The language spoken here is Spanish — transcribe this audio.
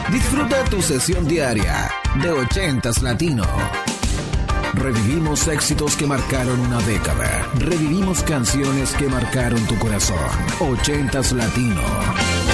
Disfruta tu sesión diaria de 80s Latino. Revivimos éxitos que marcaron una década. Revivimos canciones que marcaron tu corazón. 80s Latino.